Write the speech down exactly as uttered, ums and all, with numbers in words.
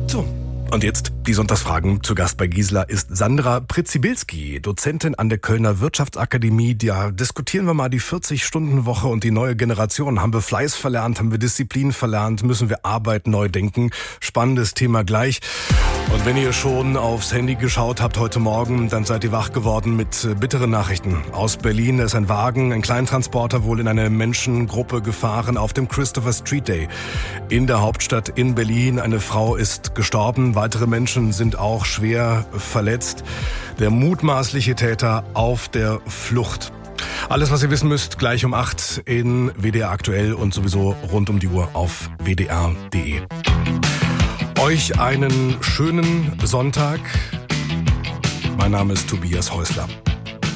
So, und jetzt die Sonntagsfragen. Zu Gast bei Gisela ist Sandra Pritzibilski, Dozentin an der Kölner Wirtschaftsakademie. Da diskutieren wir mal die vierzig-Stunden-Woche und die neue Generation. Haben wir Fleiß verlernt? Haben wir Disziplin verlernt? Müssen wir Arbeit neu denken? Spannendes Thema gleich. Und wenn ihr schon aufs Handy geschaut habt heute Morgen, dann seid ihr wach geworden mit bitteren Nachrichten. Aus Berlin ist ein Wagen, ein Kleintransporter wohl in eine Menschengruppe gefahren auf dem Christopher Street Day. In der Hauptstadt in Berlin, eine Frau ist gestorben, weitere Menschen sind auch schwer verletzt. Der mutmaßliche Täter auf der Flucht. Alles, was ihr wissen müsst, gleich um acht in W D R aktuell und sowieso rund um die Uhr auf w d r punkt d e. Euch einen schönen Sonntag. Mein Name ist Tobias Häusler.